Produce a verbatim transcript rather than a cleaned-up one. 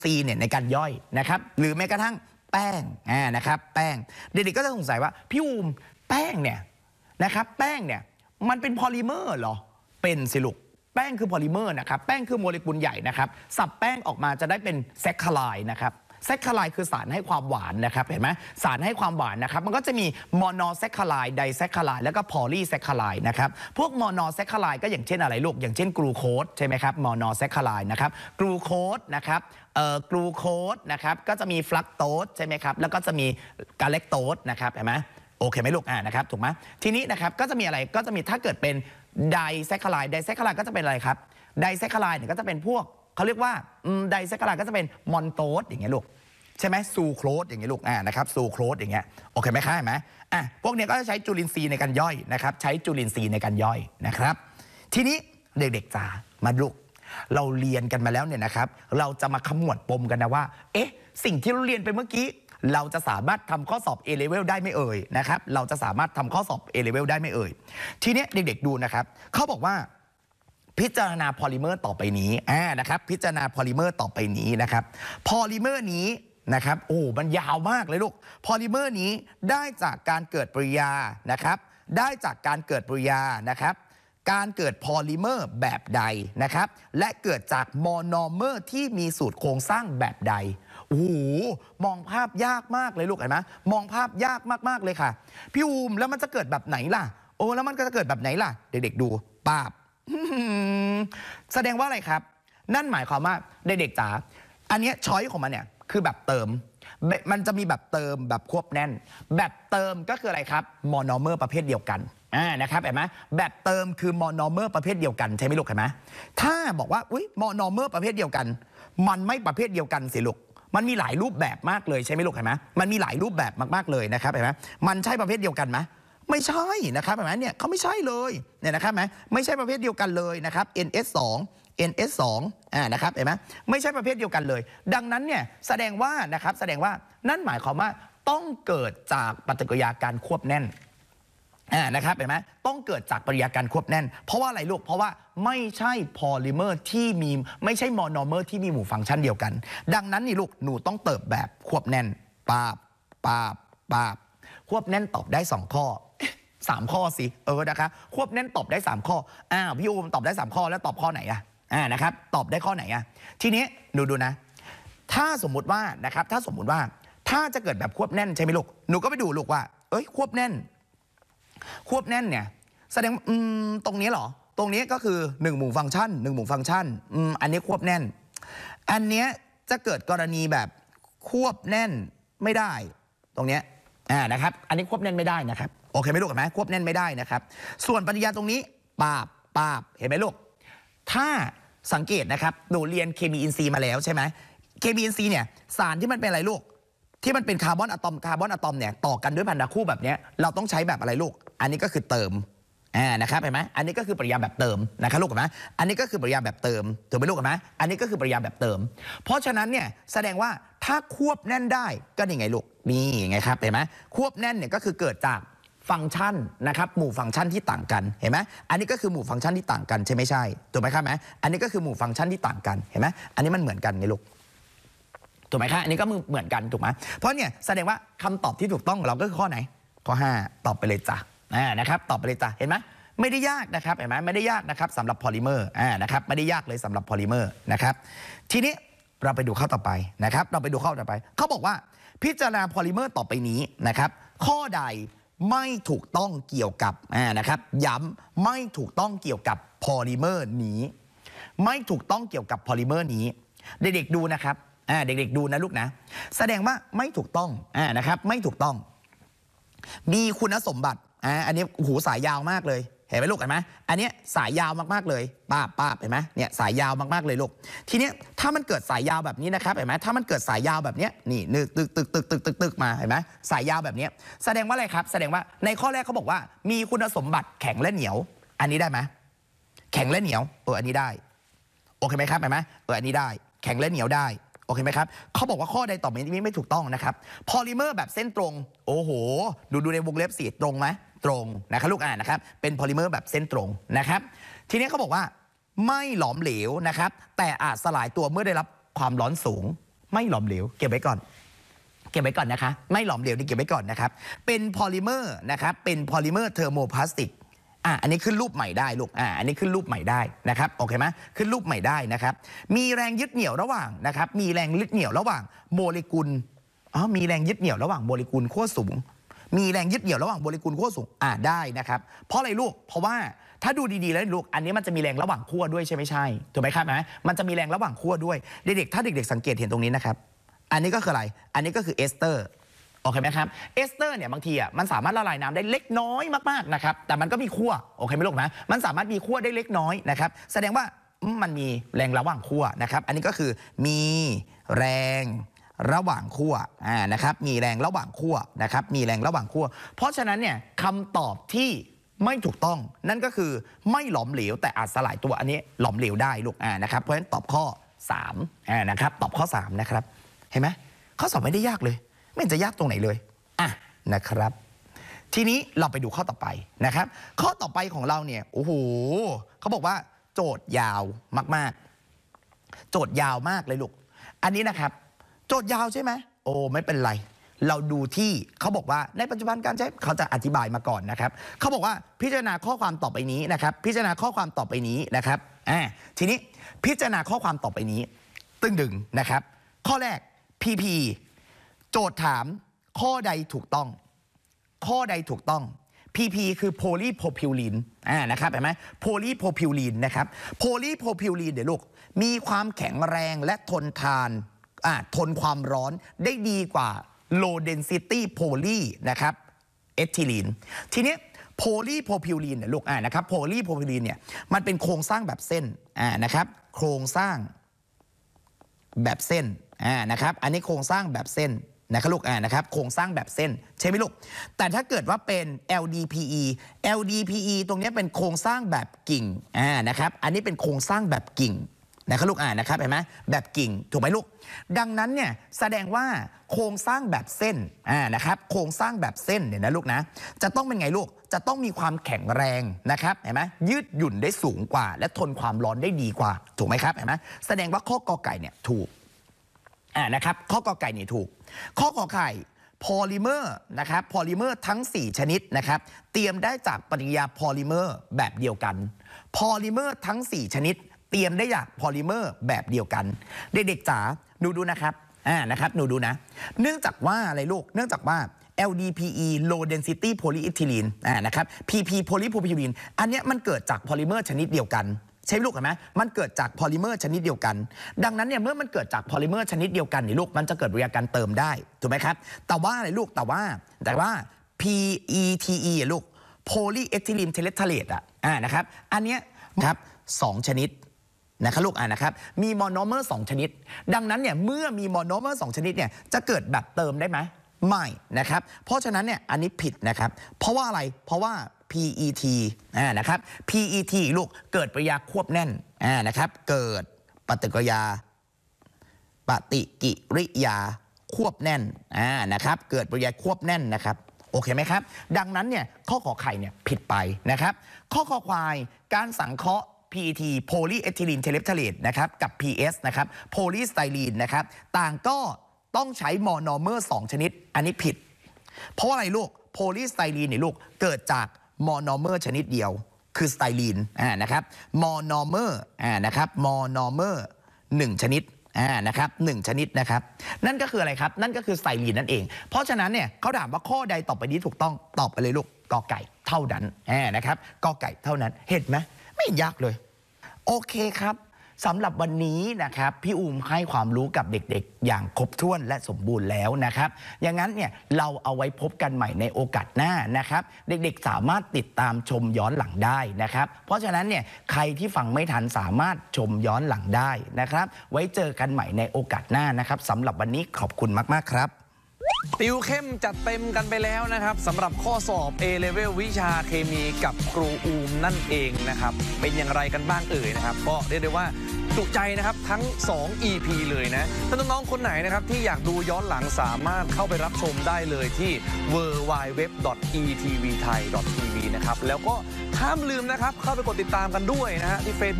ซีเนี่ยในการย่อยนะครับหรือแม้กระทั่งแป้งอ่านะครับแป้งเด็กๆก็จะสงสัยว่าพี่อูมแป้งเนี่ยนะครับแป้งเนี่ยมันเป็นพอลิเมอร์เหรอเป็นสิลูกแป้งคือพอลิเมอร์นะครับแป้งคือโมเลกุลใหญ่นะครับสับแป้งออกมาจะได้เป็นแซคคาไลด์นะครับแซคคาไลด์คือสารให้ความหวานนะครับเห็นไหมสารให้ความหวานนะครับมันก็จะมีมอนอแซคคาไลด์ไดแซคคาไลด์แล้วก็พอลีแซคคาไลด์นะครับพวกมอนอแซคคาไลด์ก็อย่างเช่นอะไรลูกอย่างเช่นกลูโคสใช่ไหมครับมอนอแซคคาไลด์นะครับกลูโคสนะครับเอ่อกลูโคสนะครับก็จะมีฟลักโตสใช่ไหมครับแล้วก็จะมีกาเลคโตสนะครับเห็นไหมโอเคไหมลูกอ่านะครับถูกไหมทีนี้นะครับก็จะมีอะไรก็จะมีถ้าเกิดเป็นไดแซคคาไลด์ไดแซคคาไลด์ก็จะเป็นอะไรครับไดแซคคาไลด์เนี่ยก็จะเป็นพวกเขาเรียกว่าไดแซคคาไลด์ก็จะเป็นมอนโตสอย่างเงี้ยลูกใช่ไหมซูโครสอย่างเงี้ยลูกอ่านะครับซูโครสอย่างเงี้ยโอเคไหมคะเห็นไหมอ่ะพวกนี้ก็จะใช้จุลินทรีย์ในการย่อยนะครับใช้จุลินทรีย์ในการย่อยนะครับทีนี้เด็กๆจ๋ามาลูกเราเรียนกันมาแล้วเนี่ยนะครับเราจะมาขมวดปมกันนะว่าเอ๊ะสิ่งที่เราเรียนไปเมื่อกี้เราจะสามารถทำข้อสอบ A level ได้ไม่เอ่ยนะครับเราจะสามารถทำข้อสอบ A level ได้ไม่เอ่ยทีนี้เด็กๆดูนะครับเขาบอกว่าพิจารณาพอลิเมอร์ต่อไปนี้อ่านะครับพิจารณาพอลิเมอร์ต่อไปนี้นะครับพอลิเมอร์นี้นะครับโอ้มันยาวมากเลยลูกพอลิเมอร์นี้ได้จากการเกิดปฏิกิริยานะครับได้จากการเกิดปฏิกิริยานะครับการเกิดพอลิเมอร์แบบใดนะครับและเกิดจากโมโนเมอร์ที่มีสูตรโครงสร้างแบบใดโอ้โหมองภาพยากมากเลยลูกเห็นไหมมองภาพยากมากๆเลยค่ะพี่อูมแล้วมันจะเกิดแบบไหนล่ะโอ้แล้วมันก็จะเกิดแบบไหนล่ะเด็กๆดูป้าบแสดงว่าอะไรครับนั่นหมายความว่าเด็กๆจ๋าอันนี้ช้อยของมันเนี่ยคือแบบเติมมันจะมีแบบเติมแบบควบแน่นแบบเติมก็คืออะไรครับโมโนเมอร์ประเภทเดียวกันอ่านะครับเห็นไหมแบบเติมคือโมโนเมอร์ประเภทเดียวกันใช่ไหมลูกเห็นไหมถ้าบอกว่าอุ้ยโมโนเมอร์ประเภทเดียวกันมันไม่ประเภทเดียวกันสิลูกมันมีหลายรูปแบบมากเลยใช่ไหมลูกเห็นไหมมันมีหลายรูปแบบมากๆเลยนะครับเห็นไหมมันใช่ประเภทเดียวกันไหมไม่ใช่นะครับเห็นไหมเนี่ยเขาไม่ใช่เลยเนี่ยนะครับไหมไม่ใช่ประเภทเดียวกันเลยนะครับ เอ็น เอส สอง เอ็น เอส สอง อ่านะครับเห็นไหมไม่ใช่ประเภทเดียวกันเลยดังนั้นเนี่ยแสดงว่านะครับแสดงว่านั่นหมายความว่าต้องเกิดจากปฏิกิริยาการควบแน่นอ่านะครับเห็นไหมต้องเกิดจากปฏิกิริยาการควบแน่นเพราะว่าอะไรลูกเพราะว่าไม่ใช่พอลิเมอร์ที่มีไม่ใช่โมโนเมอร์ที่มีหมู่ฟังก์ชันเดียวกันดังนั้นนี่ลูกหนูต้องเติบแบบควบแน่นปาบปาบปาบควบแน่นตอบได้สองข้อสามข้อสิเออนะคะควบแน่นตอบได้สามข้ออ้าวพี่อูมตอบได้สามข้อแล้วตอบข้อไหนอะอ่านะครับตอบได้ข้อไหนอะทีนี้ดูดูนะถ้าสมมุติว่านะครับถ้าสมมุติว่าถ้าจะเกิดแบบควบแน่นใช่ไหมลูกหนูก็ไปดูลูกว่าเอ้ยควบแน่นควบแน่นเนี่ยแสดงอืมตรงนี้เหรอตรงนี้ก็คือหนึ่งหมู่ฟังก์ชันหนึ่งหมู่ฟังก์ชันอืมอันนี้ควบแน่นอันเนี้ยจะเกิดกรณีแบบควบแน่นไม่ได้ตรงเนี้ยอ่านะครับอันนี้ควบแน่นไม่ได้นะครับโอเคไหมลูกเห็นไหมควบแน่นไม่ได้นะครับส่วนปฏิกิริยาตรงนี้ปาบปาบเห็นไหมลูกถ้าสังเกตนะครับหนูเรียนเคมีอินทรีย์มาแล้วใช่ไหมเคมีอินทรีย์เนี่ยสารที่มันเป็นอะไรลูกที่มันเป็นคาร์บอนอะตอมคาร์บอนอะตอมเนี่ยต่อกันด้วยพันธะคู่แบบนี้เราต้องใช้แบบอะไรลูกอันนี้ก็คือเติมอ่านะครับเห็นไหมอันนี้ก็คือปฏิกิริยาแบบเติมนะครับลูกเห็นไหมอันนี้ก็คือปฏิกิริยาแบบเติมถูกไหมลูกเห็นไหมอันนี้ก็คือปฏิกิริยาแบบเติมเพราะฉะนั้นเนี่ยแสดงว่าถ้าควบแน่นได้ก็นี่ไงลูกนี่ไงครับเห็นไหมควบแน่นเนี่ยก็คือเกิดจากฟังก์ชันนะครับหมู่ฟังก์ชันที่ต่างกันเห็นไหมอันนี้ก็คือหมู่ฟังก์ชันที่ต่างกันใช่ไม่ใช่ถูกไหมครับไหมอันนี้ก็คือหมู่ฟังก์ชันที่ต่างกันเห็นไหมอันนี้มันเหมือนกันไงลูกถูกไหมครับอันนี้ก็เหมือนกันถูกไหมเพราะเนี่ยแสดงว่าคำตอบที่ถูกต้องของเราก็คือข้อไหนข้อห้าตอบไปเลยจ้ะอ่านะครับตอบไปเลยจ้ะเห็นไหมไม่ได้ยากนะครับเห็นไหมไม่ได้ยากนะครับสำหรับพอลิเมอร์อ่านะครับไม่ได้ยากเลยสำหรับพอลิเมอร์นะครับทีนี้เราไปดูข้อต่อไปนะครับเราไปดูข้อต่อไปเขาบอกว่าพิจารณาพอลิเมอร์ต่อไปนี้นะครับข้อใดไม่ถูกต้องเกี่ยวกับอ่านะครับย้ำไม่ถูกต้องเกี่ยวกับพอลิเมอร์นี้ไม่ถูกต้องเกี่ยวกับพอลิเมอร์นี้เด็กๆดูนะครับอ่าเด็กๆดูนะลูกนะแสดงว่าไม่ถูกต้องอ่านะครับไม่ถูกต้องมีคุณสมบัติอ่าอันนี้หูสายยาวมากเลยเห็นไหมลูกเห็นไหมอันนี้สายยาวมากๆเลยป้าป้าเห็นไหมเนี่ยสายยาวมากๆเลยลูกทีนี้ถ้ามันเกิดสายยาวแบบนี้นะครับเห็นไหมถ้ามันเกิดสายยาวแบบนี้นี่นึกตึกตึกตึกตึกตึกตึกมาเห็นไหมสายยาวแบบนี้แสดงว่าอะไรครับแสดงว่าในข้อแรกเขาบอกว่ามีคุณสมบัติแข็งและเหนียวอันนี้ได้ไหมแข็งและเหนียวเอออันนี้ได้โอเคไหมครับเห็นไหมเอออันนี้ได้แข็งและเหนียวได้โอเคไหมครับเขาบอกว่าข้อใดต่อไปนี้ไม่ถูกต้องนะครับพอลิเมอร์แบบเส้นตรงโอ้โหดูดูในวงเล็บสีตรงไหมตรงนะครับลูกอ่านนะครับเป็นพอลิเมอร์แบบเส้นตรงนะครับทีนี้เขาบอกว่าไม่หลอมเหลวนะครับแต่อาจสลายตัวเมื่อได้รับความร้อนสูงไม่หลอมเหลวเก็บไว้ก่อนเก็บไว้ก่อนนะคะไม่หลอมเหลวนี่เก็บไว้ก่อนนะครับเป็นพอลิเมอร์นะครับเป็นพอลิเมอร์เทอร์โมพลาสติกอ่ะอันนี้ขึ้นรูปใหม่ได้ลูกอ่ะอันนี้ขึ้นรูปใหม่ได้นะครับโอเคไหมขึ้นรูปใหม่ได้นะครับมีแรงยึดเหนี่ยวระหว่างนะครับมีแรงยึดเหนี่ยวระหว่างโมเลกุลอ๋อมีแรงยึดเหนี่ยวระหว่างโมเลกุลขั้วสูงมีแรงยึดเหนี่ยวระหว่างโมเลกุลขั้วสูงอ่ะได้นะครับเพราะอะไรลูกเพราะว่าถ้าดูดีๆแล้วลูกอันนี้มันจะมีแรงระหว่างขั้วด้วยใช่ไม่ใช่ถูกไหมครับนะมันจะมีแรงระหว่างขั้วด้วยเด็กๆถ้าเด็กๆสังเกตเห็นตรงนี้นะครับอันนี้ก็คืออะไรอันนี้ก็คือเอสเตอร์โอเคไหมครับเอสเตอร์เนี่ยบางทีอ่ะมันสามารถละลายน้ำได้เล็กน้อยมากๆนะครับแต่มันก็มีขั้วโอเคไหมลูกนะมันสามารถมีขั้วได้เล็กน้อยนะครับแสดงว่ามันมีแรงระหว่างขั้วนะครับอันนี้ก็คือมีแรงระหว่างขั้วอ่านะครับมีแรงระหว่างขั้วนะครับมีแรงระหว่างขั้วเพราะฉะนั้นเนี่ยคำตอบที่ไม่ถูกต้องนั่นก็คือไม่หลอมเหลวแต่อาจสลายตัวอันนี้หลอมเหลวได้ลูกอ่านะครับเพราะฉะนั้นตอบข้อสามอ่านะครับตอบข้อสามนะครับเห็นไหมข้อสอบไม่ได้ยากเลยไม่จะยากตรงไหนเลยอ่ะนะครับทีนี้เราไปดูข้อต่อไปนะครับข้อต่อไปของเราเนี่ยโอ้โหเขาบอกว่าโจทย์ยาวมากๆโจทย์ยาวมากเลยลูกอันนี้นะครับโจทย์ยาวใช่ไหมโอ้ไม่เป็นไรเราดูที่เขาบอกว่าในปัจจุบันการใช้เขาจะอธิบายมาก่อนนะครับเขาบอกว่าพิจารณาข้อความต่อไปนี้นะครับพิจารณาข้อความต่อไปนี้นะครับอ่าทีนี้พิจารณาข้อความต่อไปนี้ตึงดึงนะครับข้อแรก พี พี โจทย์ถามข้อใดถูกต้องข้อใดถูกต้อง พี พี คือโพลีโพรพิวลีนอ่านะครับเห็นไหมโพลีโพรพิวลีนนะครับโพลีโพรพิวลีนเดี๋ยวลูกมีความแข็งแรงและทนทานอ่าทนความร้อนได้ดีกว่า low density poly นะครับเอทิลีนทีนี้โพลีโพรพิวลีนเนี่ยลูกอ่านะครับโพลีโพรพิวลีนเนี่ยมันเป็นโครงสร้างแบบเส้นอ่านะครับโครงสร้างแบบเส้นอ่านะครับอันนี้โครงสร้างแบบเส้นนะครับลูกอ่านะครับโครงสร้างแบบเส้นใช่ไหมลูกแต่ถ้าเกิดว่าเป็น แอล ดี พี อี แอล ดี พี อี ตรงนี้เป็นโครงสร้างแบบกิ่งอ่านะครับอันนี้เป็นโครงสร้างแบบกิ่งนะครับลูกอ่านนะครับเห็นไหมแบบกิ่งถูกไหมลูกดังนั้นเนี่ยแสดงว่าโครงสร้างแบบเส้นอ่านะครับโครงสร้างแบบเส้นเนี่ยนะลูกนะจะต้องเป็นไงลูกจะต้องมีความแข็งแรงนะครับเห็นไหมยืดหยุ่นได้สูงกว่าและทนความร้อนได้ดีกว่าถูกไหมครับเห็นไหมแสดงว่าข้อกอไก่เนี่ยถูกอ่านะครับข้อกอไก่เนี่ยถูกข้อขอไข่พอลิเมอร์นะครับพอลิเมอร์ทั้งสี่ชนิดนะครับเตรียมได้จากปฏิกิริยาพอลิเมอร์แบบเดียวกันพอลิเมอร์ทั้งสี่ชนิดเตรียมได้จากพอลิเมอร์แบบเดียวกันเด็กๆจ๋าดูดูนะครับอ่านะครับหนูดูนะเนื่องจากว่าอะไรลูกเนื่องจากว่า แอล ดี พี อี low density polyethylene อ่านะครับ พี พี polypropylene อันเนี้ยมันเกิดจากพอลิเมอร์ชนิดเดียวกันใช่ลูกเห็นไหมมันเกิดจากพอลิเมอร์ชนิดเดียวกันดังนั้นเนี่ยเมื่อมันเกิดจากพอลิเมอร์ชนิดเดียวกันนี่ลูกมันจะเกิดปฏิกิริยาการเติมได้ถูกไหมครับแต่ว่าอะไรลูกแต่ว่าแต่ว่า พี อี ที อี ลูก polyethylene terephthalate อ่ะอ่านะครับอันเนี้ยครับสองชนิดนะครับลูกอ่านะครับมีโมโนเมอร์สองชนิดดังนั้นเนี่ยเมื่อมีโมโนเมอร์สองชนิดเนี่ยจะเกิดแบบเติมได้ไหมไม่นะครับเพราะฉะนั้นเนี่ยอันนี้ผิดนะครับเพราะว่าอะไรเพราะว่า พี อี ที อ่านะครับ พี อี ที ลูกเกิดปฏิกิริยาควบแน่นอ่านะครับเกิดปฏิกิริยาปฏิกิริยาควบแน่นอ่านะครับเกิดปฏิกิริยาควบแน่นนะครับโอเคไหมครับดังนั้นเนี่ยข้อขอไข่เนี่ยผิดไปนะครับข้อคอควายการสังเคราะห์ พี อี ที polyethylene terephthalate นะครับกับ พี เอส นะครับ polystyrene นะครับต่างก็ต้องใช้โมโนเมอร์สองชนิดอันนี้ผิดเพราะอะไรลูก polystyrene เนี่ยลูกเกิดจากโมโนเมอร์ชนิดเดียวคือสไตรีนอ่านะครับโมโนเมอร์อ่านะครับโมโนเมอร์หนึ่งชนิดอ่านะครับหนึ่งชนิดนะครับนั่นก็คืออะไรครับนั่นก็คือสไตรีนนั่นเองเพราะฉะนั้นเนี่ยเขาถามว่าข้อใดต่อไปนี้ถูกต้องตอบไปเลยลูกกอไก่เท่านั้นอ่านะครับกอไก่เท่านั้นเห็นไหมไม่ยากเลยโอเคครับสำหรับวันนี้นะครับพี่อูมให้ความรู้กับเด็กๆอย่างครบถ้วนและสมบูรณ์แล้วนะครับอย่างนั้นเนี่ยเราเอาไว้พบกันใหม่ในโอกาสหน้านะครับเด็กๆสามารถติดตามชมย้อนหลังได้นะครับเพราะฉะนั้นเนี่ยใครที่ฟังไม่ทันสามารถชมย้อนหลังได้นะครับไว้เจอกันใหม่ในโอกาสหน้านะครับสำหรับวันนี้ขอบคุณมากๆครับติวเข้มจัดเต็มกันไปแล้วนะครับสำหรับข้อสอบ A Level วิชาเคมีกับครูอูมนั่นเองนะครับเป็นอย่างไรกันบ้างเอ่ยนะครับก็เรียกได้ว่าจุใจนะครับทั้งสอง อี พี เลยนะถ้าน้องๆคนไหนนะครับที่อยากดูย้อนหลังสามารถเข้าไปรับชมได้เลยที่ ดับเบิลยู ดับเบิลยู ดับเบิลยู ดอท อี ที วี ไทย ดอท ที วี นะครับแล้วก็ห้ามลืมนะครับเข้าไปกดติดตามกันด้วยนะฮะที่ Facebook